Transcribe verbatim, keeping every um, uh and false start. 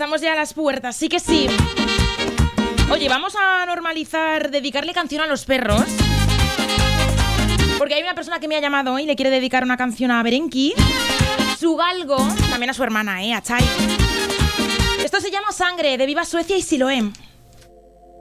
estamos ya a las puertas, sí que sí. Oye, vamos a normalizar dedicarle canción a los perros. Porque hay una persona que me ha llamado hoy y le quiere dedicar una canción a Berenki, su galgo, también a su hermana, eh, a Chai. Esto se llama Sangre, de Viva Suecia y Siloé.